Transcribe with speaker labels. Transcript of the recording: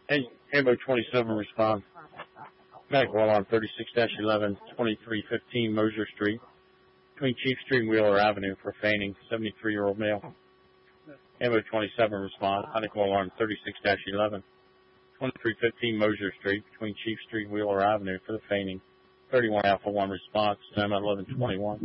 Speaker 1: Hey, Ambo 27 response. Medical alarm 36-11, 2315 Mosier Street, between Chief Street and Wheeler Avenue for feigning, 73-year-old male. Ambo 27 response. Medical alarm 36-11, 2315 Mosier Street, between Chief Street and Wheeler Avenue for the feigning, 31 Alpha 1 response, time at 11:21.